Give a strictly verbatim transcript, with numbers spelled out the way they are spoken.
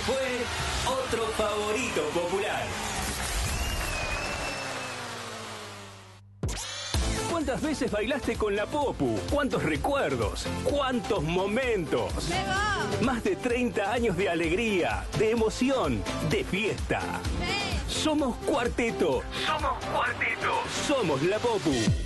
fue otro favorito popular. ¿Cuántas veces bailaste con la Popu? ¿Cuántos recuerdos? ¿Cuántos momentos? Más de treinta años de alegría, de emoción, de fiesta. Somos Cuarteto. Somos Cuarteto. Somos la Popu.